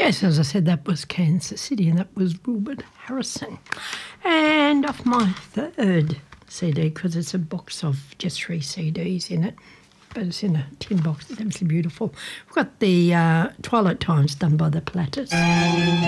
Yes, as I said, that was Kansas City and that was Wilbert Harrison. And off my third CD, because it's a box of just 3 CDs in it, but it's in a tin box. It's absolutely beautiful. We've got the Twilight Times done by the Platters.